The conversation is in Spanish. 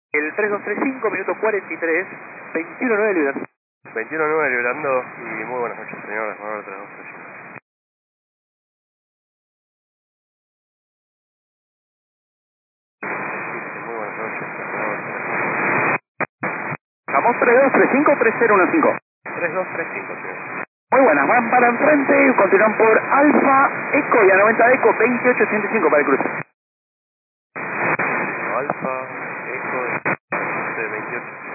El 3235, minuto 43, 21.9 liberando. 21.9 liberando y muy buenas noches, señores. Manuel 3235. Muy buenas noches, Vamos 3235, 3015. 3235, señor. Muy buenas, van para enfrente y continúan por Alfa Eco y a 90 Eco 2885 para el cruce. Alfa, Eco, 28.